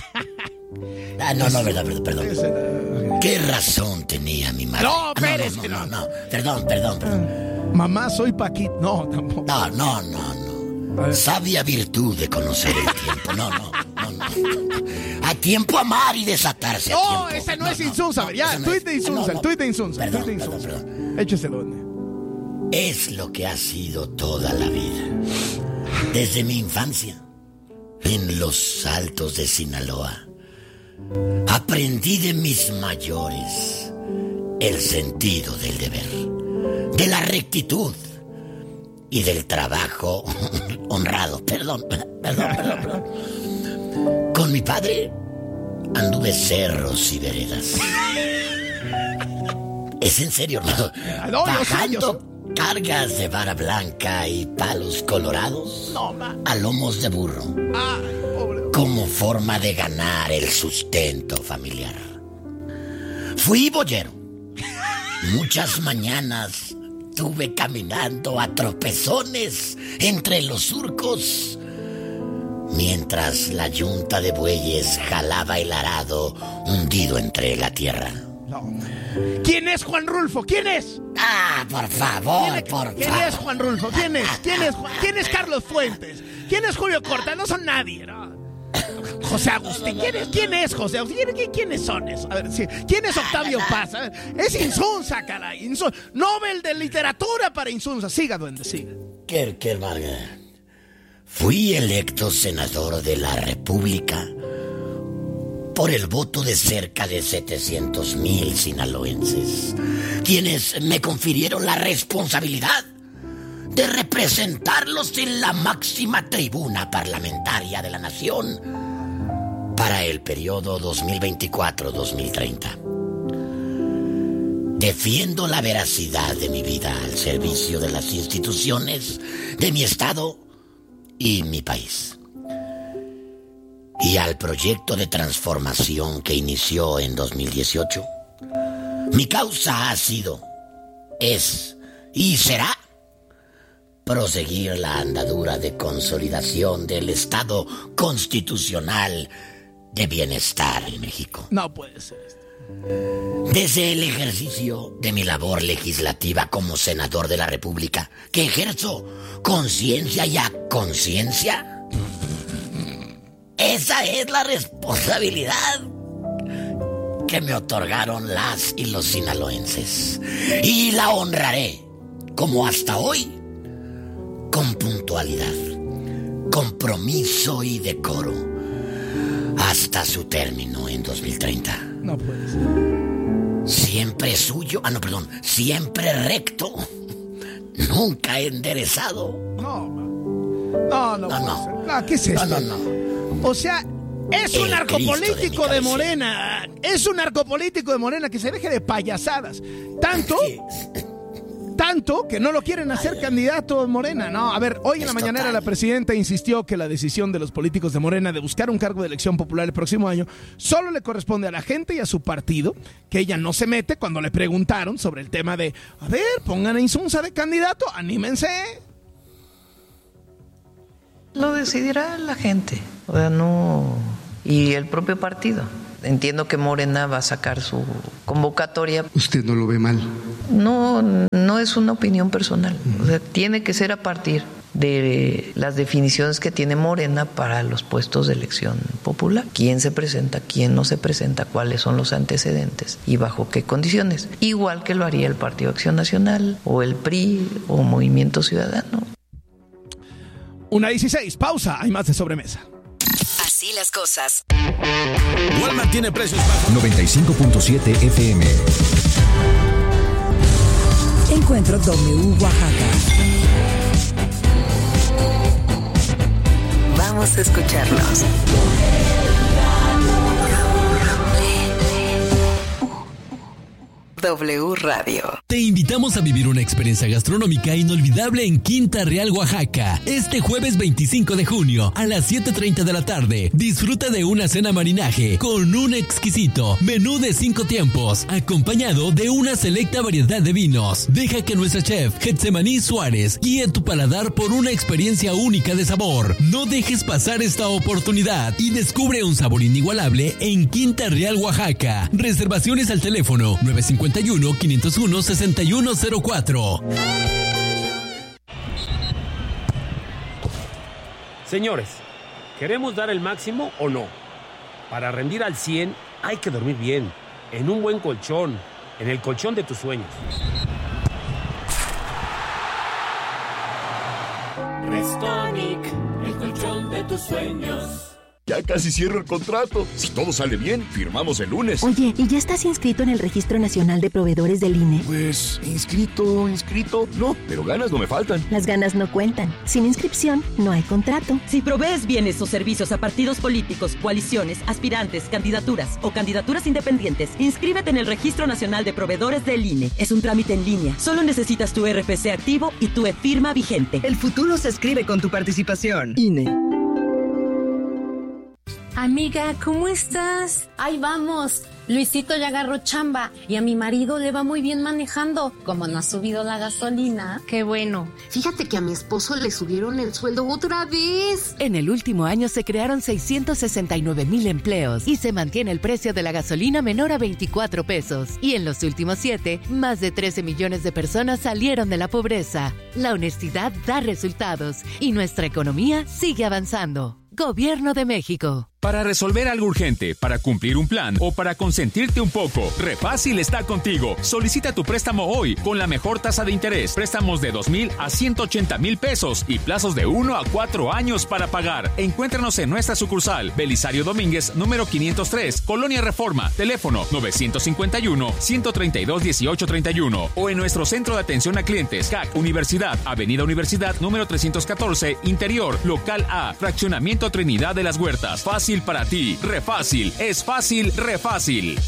No, perdón. ¿Qué razón tenía mi madre? No, espérese. No. Perdón. Mamá, soy Paquito. No, tampoco. No. Sabia virtud de conocer el tiempo. No. A tiempo amar y desatarse. No, ese no es Insunza. Ya, el tuit de Insunza. Perdón. Écheselo, duende. Es lo que ha sido toda la vida. Desde mi infancia, en los altos de Sinaloa, aprendí de mis mayores el sentido del deber, de la rectitud y del trabajo honrado. Perdón. Con mi padre anduve cerros y veredas. Es en serio, hermano. Bajando cargas de vara blanca y palos colorados a lomos de burro. Como forma de ganar el sustento familiar. Fui boyero. Muchas mañanas estuve caminando a tropezones entre los surcos, mientras la yunta de bueyes jalaba el arado hundido entre la tierra. ¿Quién es Juan Rulfo? ¿Quién es? Por favor. ¿Quién es Juan Rulfo? ¿Quién es Carlos Fuentes? ¿Quién es Julio Corta? No son nadie, ¿no? José Agustín. ¿Quién es José Agustín? ¿Quiénes son esos? A ver, ¿quién es Octavio Paz? A ver, es Insunza, caray. Nobel de literatura para Insunza. Siga, duende, siga. Qué Vargas. Fui electo senador de la República por el voto de cerca de 700,000 sinaloenses, quienes me confirieron la responsabilidad de representarlos en la máxima tribuna parlamentaria de la nación para el periodo 2024-2030. Defiendo la veracidad de mi vida al servicio de las instituciones de mi estado y mi país. Y al proyecto de transformación que inició en 2018, mi causa ha sido, es y será proseguir la andadura de consolidación del Estado constitucional de bienestar en México. No puede ser esto. Desde el ejercicio de mi labor legislativa como senador de la República, que ejerzo conciencia y a conciencia, esa es la responsabilidad que me otorgaron las y los sinaloenses. Y la honraré, como hasta hoy, con puntualidad, compromiso y decoro, hasta su término en 2030. No puede ser. Siempre suyo, siempre recto, nunca enderezado. No. ¿Qué es esto? No. O sea, es un narcopolítico de Morena. Es un narcopolítico de Morena, que se deje de payasadas. Tanto tanto que no lo quieren hacer candidato Morena. No, a ver, hoy en la mañanera la presidenta insistió que la decisión de los políticos de Morena de buscar un cargo de elección popular el próximo año solo le corresponde a la gente y a su partido, que ella no se mete cuando le preguntaron sobre el tema de, a ver, pongan a Insunza de candidato, anímense. Lo decidirá la gente, o sea, no, y el propio partido. Entiendo que Morena va a sacar su convocatoria. ¿Usted no lo ve mal? No es una opinión personal. O sea, tiene que ser a partir de las definiciones que tiene Morena para los puestos de elección popular. ¿Quién se presenta? ¿Quién no se presenta? ¿Cuáles son los antecedentes? ¿Y bajo qué condiciones? Igual que lo haría el Partido Acción Nacional, o el PRI, o Movimiento Ciudadano. 1:16, pausa, hay más de sobremesa. Así las cosas. Walmart tiene precios bajos. 95.7 FM. Encuentro W Oaxaca. Vamos a escucharlos. W Radio. Te invitamos a vivir una experiencia gastronómica inolvidable en Quinta Real, Oaxaca. Este jueves 25 de junio a las 7:30 de la tarde. Disfruta de una cena marinaje con un exquisito menú de 5 tiempos, acompañado de una selecta variedad de vinos. Deja que nuestra chef, Getsemaní Suárez, guíe tu paladar por una experiencia única de sabor. No dejes pasar esta oportunidad y descubre un sabor inigualable en Quinta Real, Oaxaca. Reservaciones al teléfono 951-501-6104. Señores, ¿queremos dar el máximo o no? Para rendir al 100 hay que dormir bien, en un buen colchón, en el colchón de tus sueños. Restonic, el colchón de tus sueños. Ya casi cierro el contrato. Si todo sale bien, firmamos el lunes. Oye, ¿y ya estás inscrito en el Registro Nacional de Proveedores del INE? Pues, inscrito, no, pero ganas no me faltan. Las ganas no cuentan. Sin inscripción, no hay contrato. Si provees bienes o servicios a partidos políticos, coaliciones, aspirantes, candidaturas o candidaturas independientes, inscríbete en el Registro Nacional de Proveedores del INE. Es un trámite en línea. Solo necesitas tu RFC activo y tu e-firma vigente. El futuro se escribe con tu participación. INE. Amiga, ¿cómo estás? Ahí vamos. Luisito ya agarró chamba y a mi marido le va muy bien manejando. Como no ha subido la gasolina. Qué bueno. Fíjate que a mi esposo le subieron el sueldo otra vez. En el último año se crearon 669,000 empleos y se mantiene el precio de la gasolina menor a 24 pesos. Y en los últimos 7, más de 13 millones de personas salieron de la pobreza. La honestidad da resultados y nuestra economía sigue avanzando. Gobierno de México. Para resolver algo urgente, para cumplir un plan o para consentirte un poco, Refácil está contigo. Solicita tu préstamo hoy con la mejor tasa de interés. Préstamos de 2,000 a 180,000 pesos y plazos de 1 a 4 años para pagar. Encuéntranos en nuestra sucursal, Belisario Domínguez, número 503, Colonia Reforma, teléfono 951-132-1831 o en nuestro centro de atención a clientes, CAC Universidad, Avenida Universidad, número 314, Interior, Local A, Fraccionamiento Trinidad de las Huertas. Fácil para ti. Refácil. Es fácil, Refácil.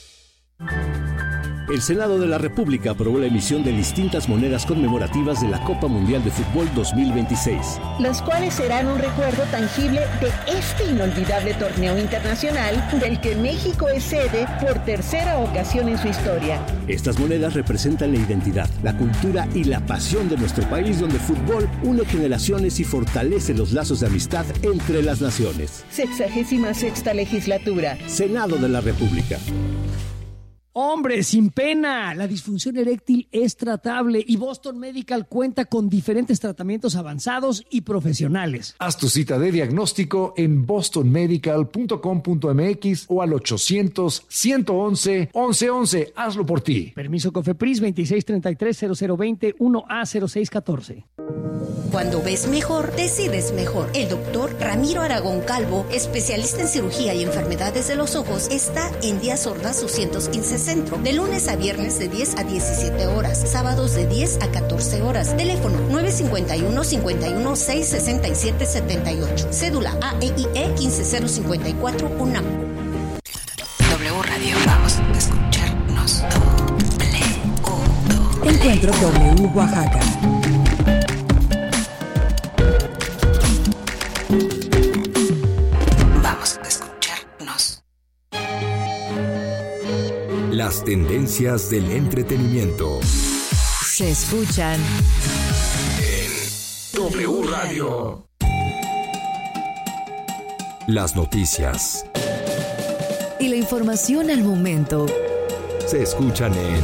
El Senado de la República aprobó la emisión de distintas monedas conmemorativas de la Copa Mundial de Fútbol 2026. Las cuales serán un recuerdo tangible de este inolvidable torneo internacional del que México es sede por tercera ocasión en su historia. Estas monedas representan la identidad, la cultura y la pasión de nuestro país, donde el fútbol une generaciones y fortalece los lazos de amistad entre las naciones. 66ª legislatura. Senado de la República. Hombre, sin pena, la disfunción eréctil es tratable y Boston Medical cuenta con diferentes tratamientos avanzados y profesionales. Haz tu cita de diagnóstico en bostonmedical.com.mx o al 800-111-1111. Hazlo por ti. Permiso COFEPRIS 2633-0020-1A0614. Cuando ves mejor, decides mejor. El doctor Ramiro Aragón Calvo, especialista en cirugía y enfermedades de los ojos, está en Díaz Ordaz 215 Centro, de lunes a viernes de 10 a 17 horas, sábados de 10 a 14 horas. Teléfono 951-51-667-78. Cédula AEIE 15054 UNAM. W Radio, vamos a escucharnos. Encuentro W Oaxaca. Vamos a escucharnos. Las tendencias del entretenimiento se escuchan en W Radio. Las noticias y la información al momento se escuchan en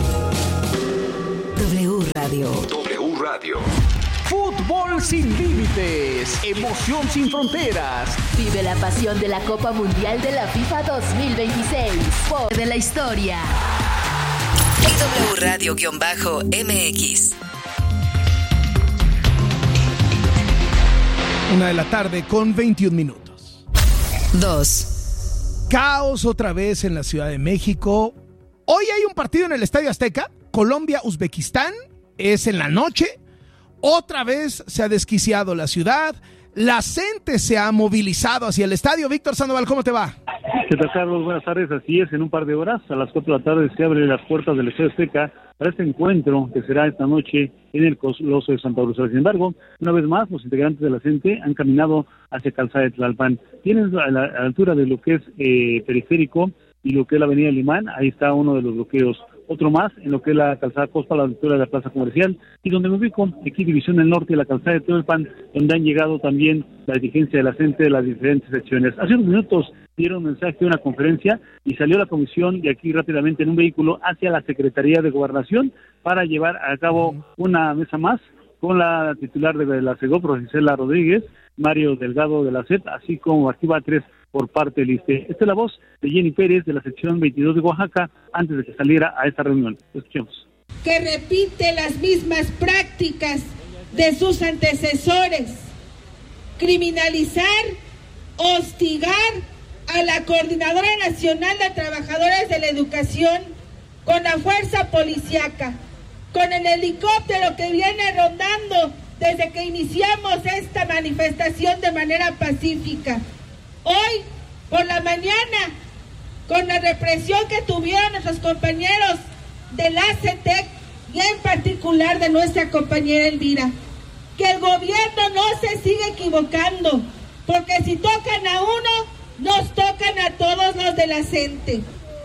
W Radio. W Radio. Fútbol sin límites, emoción sin fronteras. Vive la pasión de la Copa Mundial de la FIFA 2026. De la historia. W Radio-MX. 1:00 con 21 minutos. 2. Caos otra vez en la Ciudad de México. Hoy hay un partido en el Estadio Azteca, Colombia-Uzbekistán, es en la noche. Otra vez se ha desquiciado la ciudad, la gente se ha movilizado hacia el estadio. Víctor Sandoval, ¿cómo te va? ¿Qué tal, Carlos? Buenas tardes, así es, en un par de horas, a las 4 de la tarde se abren las puertas del Estadio Azteca para este encuentro que será esta noche en el Coloso de Santa Úrsula. Sin embargo, una vez más, los integrantes de la CENTE han caminado hacia Calzada de Tlalpan. Tienen a la altura de lo que es Periférico y lo que es la Avenida Limán, ahí está uno de los bloqueos. Otro más en lo que es la calzada Costa, a la altura de la plaza comercial, y donde me ubico, aquí División del Norte y la calzada de Tlalpan, donde han llegado también la dirigencia de la CENTE de las diferentes secciones. Hace unos minutos dieron un mensaje, una conferencia, y salió la comisión de aquí rápidamente en un vehículo hacia la Secretaría de Gobernación para llevar a cabo una mesa más con la titular de la SEGOP, Rosicela Rodríguez, Mario Delgado de la CEP, así como Activa 3 por parte del ISSSTE. Esta es la voz de Jenny Pérez de la sección 22 de Oaxaca antes de que saliera a esta reunión. Escuchemos. Que repite las mismas prácticas de sus antecesores, criminalizar, hostigar a la Coordinadora Nacional de Trabajadoras de la Educación con la fuerza policíaca, con el helicóptero que viene rondando desde que iniciamos esta manifestación de manera pacífica. Hoy, por la mañana, con la represión que tuvieron nuestros compañeros de la CETEC y en particular de nuestra compañera Elvira, que el gobierno no se siga equivocando, porque si tocan a uno, nos tocan a todos los de la CENTE.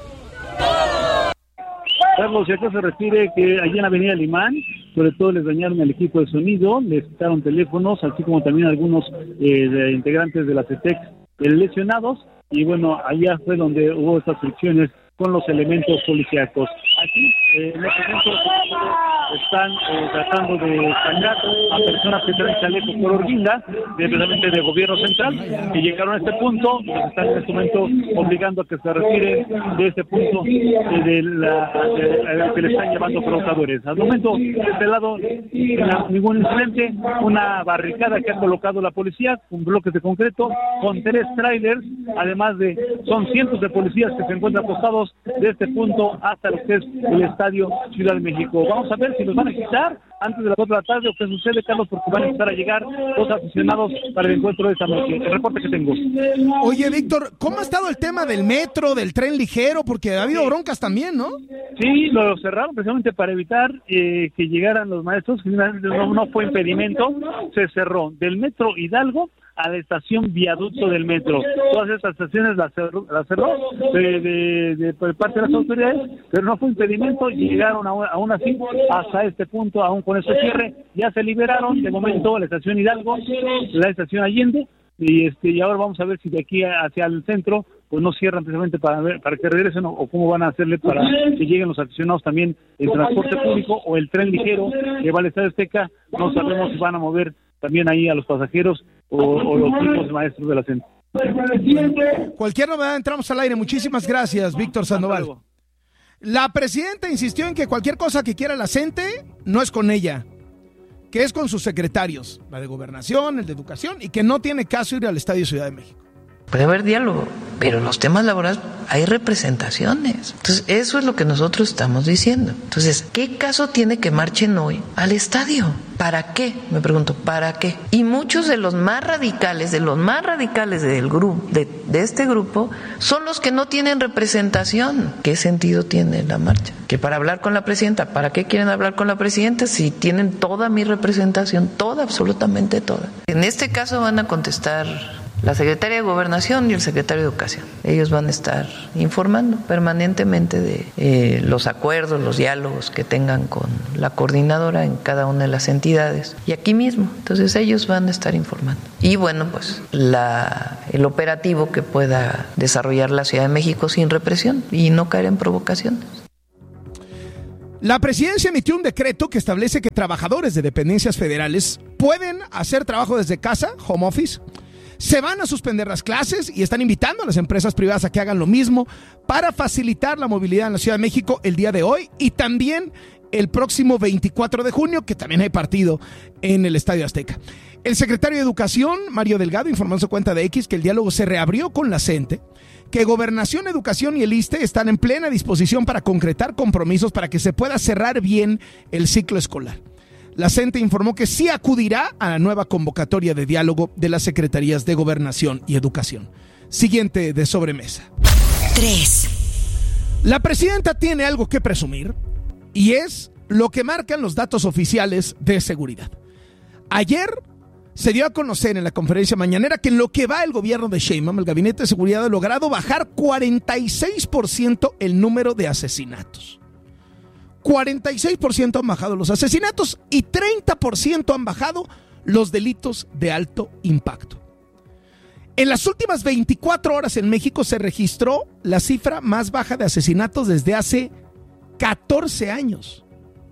Carlos, ¿y a qué se refiere? Que allí en la Avenida Limán, sobre todo les dañaron el equipo de sonido, les quitaron teléfonos, así como también algunos integrantes de la CETEC lesionados, y bueno, allá fue donde hubo estas fricciones con los elementos policíacos. Aquí, en este momento, están tratando de sacar a personas que traen chaleco color guinda, precisamente del gobierno central, que llegaron a este punto, y están en este momento obligando a que se retiren de este punto que le están llamando provocadores. Al momento, de este lado, ningún incidente, una barricada que ha colocado la policía, un bloque de concreto, con 3 trailers, además son cientos de policías que se encuentran apostados de este punto hasta lo que es el Estadio Ciudad de México. Vamos a ver si los van a quitar antes de las 4 de la tarde o qué sucede, Carlos, porque van a empezar a llegar los aficionados para el encuentro de esta noche. El reporte que tengo. Oye, Víctor, ¿cómo ha estado el tema del metro, del tren ligero? Porque ha habido broncas también, ¿no? Sí, lo cerraron precisamente para evitar que llegaran los maestros. No fue impedimento, se cerró del metro Hidalgo a la estación Viaducto del metro. Todas estas estaciones las cerró por parte de las autoridades, pero no fue impedimento, llegaron aún así hasta este punto, aún con ese cierre, ya se liberaron de momento la estación Hidalgo, la estación Allende, y ahora vamos a ver si de aquí hacia el centro pues no cierran precisamente para que regresen o cómo van a hacerle para que lleguen los aficionados también el transporte público o el tren ligero que va al Estadio Azteca. No sabemos si van a mover también ahí a los pasajeros o los tipos maestros de la CENTE. Cualquier novedad, entramos al aire. Muchísimas gracias, Víctor Sandoval. La presidenta insistió en que cualquier cosa que quiera la CENTE no es con ella, que es con sus secretarios, la de Gobernación, el de Educación, y que no tiene caso ir al Estadio Ciudad de México. Puede haber diálogo, pero en los temas laborales hay representaciones. Entonces, eso es lo que nosotros estamos diciendo. Entonces, ¿qué caso tiene que marchen hoy al estadio? ¿Para qué? Me pregunto, ¿para qué? Y muchos de los más radicales del grupo, de este grupo, son los que no tienen representación. ¿Qué sentido tiene la marcha? Que para hablar con la presidenta, ¿para qué quieren hablar con la presidenta si tienen toda mi representación? Toda, absolutamente toda. En este caso van a contestar la secretaria de Gobernación y el secretario de Educación. Ellos van a estar informando permanentemente de los acuerdos, los diálogos que tengan con la coordinadora en cada una de las entidades y aquí mismo. Entonces ellos van a estar informando. Y bueno, pues el operativo que pueda desarrollar la Ciudad de México sin represión y no caer en provocaciones. La presidencia emitió un decreto que establece que trabajadores de dependencias federales pueden hacer trabajo desde casa, home office. Se van a suspender las clases y están invitando a las empresas privadas a que hagan lo mismo para facilitar la movilidad en la Ciudad de México el día de hoy y también el próximo 24 de junio, que también hay partido en el Estadio Azteca. El secretario de Educación, Mario Delgado, informó en su cuenta de X que el diálogo se reabrió con la CENTE, que Gobernación, Educación y el ISSSTE están en plena disposición para concretar compromisos para que se pueda cerrar bien el ciclo escolar. La CENTE informó que sí acudirá a la nueva convocatoria de diálogo de las Secretarías de Gobernación y Educación. Siguiente de sobremesa. 3. La presidenta tiene algo que presumir y es lo que marcan los datos oficiales de seguridad. Ayer se dio a conocer en la conferencia mañanera que en lo que va el gobierno de Sheinbaum, el Gabinete de Seguridad ha logrado bajar 46% el número de asesinatos. 46% han bajado los asesinatos y 30% han bajado los delitos de alto impacto. En las últimas 24 horas en México se registró la cifra más baja de asesinatos desde hace 14 años.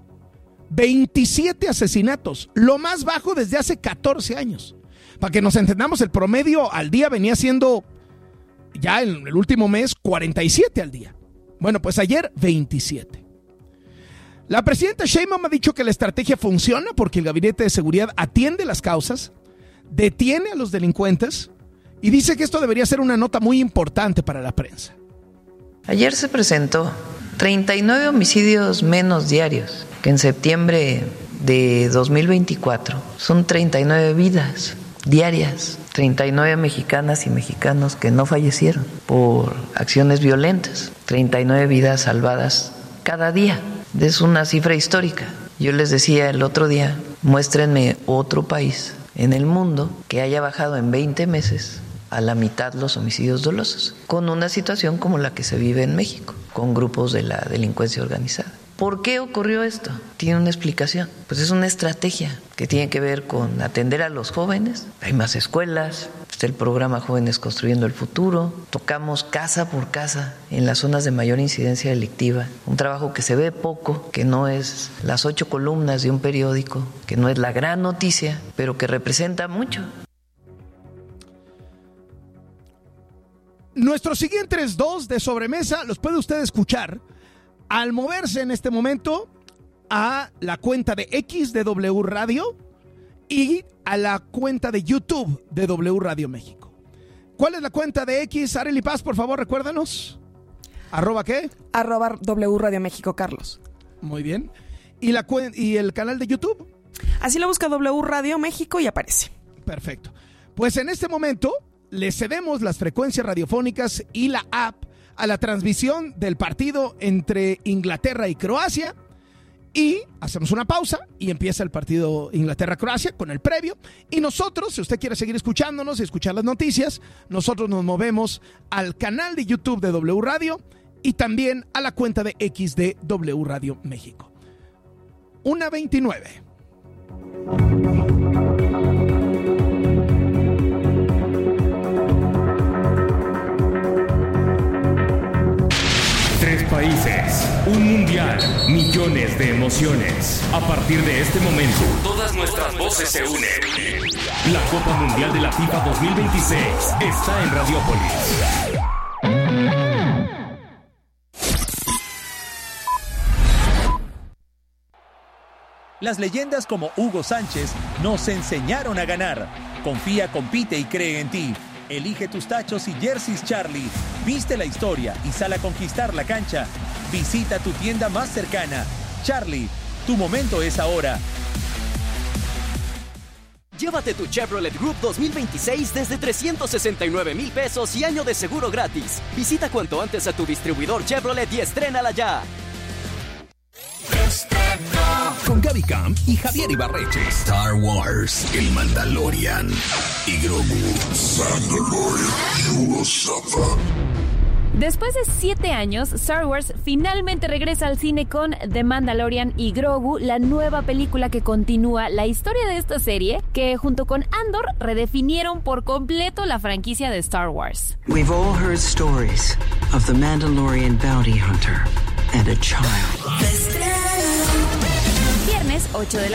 27 asesinatos, lo más bajo desde hace 14 años. Para que nos entendamos, el promedio al día venía siendo, ya en el último mes, 47 al día. Bueno, pues ayer 27. La presidenta Sheinbaum ha dicho que la estrategia funciona porque el Gabinete de Seguridad atiende las causas, detiene a los delincuentes y dice que esto debería ser una nota muy importante para la prensa. Ayer se presentó 39 homicidios menos diarios que en septiembre de 2024. Son 39 vidas diarias, 39 mexicanas y mexicanos que no fallecieron por acciones violentas, 39 vidas salvadas cada día. Es una cifra histórica. Yo les decía el otro día, muéstrenme otro país en el mundo que haya bajado en 20 meses a la mitad los homicidios dolosos, con una situación como la que se vive en México, con grupos de la delincuencia organizada. ¿Por qué ocurrió esto? Tiene una explicación. Pues es una estrategia que tiene que ver con atender a los jóvenes. Hay más escuelas, está el programa Jóvenes Construyendo el Futuro. Tocamos casa por casa en las zonas de mayor incidencia delictiva. Un trabajo que se ve poco, que no es las 8 columnas de un periódico, que no es la gran noticia, pero que representa mucho. Nuestros siguientes 2 de sobremesa los puede usted escuchar al moverse en este momento a la cuenta de X de W Radio y a la cuenta de YouTube de W Radio México. ¿Cuál es la cuenta de X? Arely Paz, por favor, recuérdanos. ¿Arroba qué? @W Radio México, Carlos. Muy bien. ¿Y el canal de YouTube? Así lo busca W Radio México y aparece. Perfecto. Pues en este momento le cedemos las frecuencias radiofónicas y la app a la transmisión del partido entre Inglaterra y Croacia y hacemos una pausa y empieza el partido Inglaterra-Croacia con el previo y nosotros, si usted quiere seguir escuchándonos y escuchar las noticias, nosotros nos movemos al canal de YouTube de W Radio y también a la cuenta de X de W Radio México. 1:29. Países, un mundial, millones de emociones. A partir de este momento, todas nuestras voces se unen. La Copa Mundial de la FIFA 2026 está en Radiópolis. Las leyendas como Hugo Sánchez nos enseñaron a ganar. Confía, compite y cree en ti. Elige tus tachos y jerseys Charlie. Viste la historia y sal a conquistar la cancha. Visita tu tienda más cercana. Charlie, tu momento es ahora. Llévate tu Chevrolet Group 2026 desde 369,000 pesos y año de seguro gratis. Visita cuanto antes a tu distribuidor Chevrolet y estrénala ya. Con Gaby Camp y Javier Ibarreche. Star Wars, el Mandalorian y Grogu. Después de 7 años, Star Wars finalmente regresa al cine con The Mandalorian y Grogu, la nueva película que continúa la historia de esta serie, que junto con Andor redefinieron por completo la franquicia de Star Wars. We've all heard stories of the Mandalorian bounty hunter and a child. Viernes, 8 de la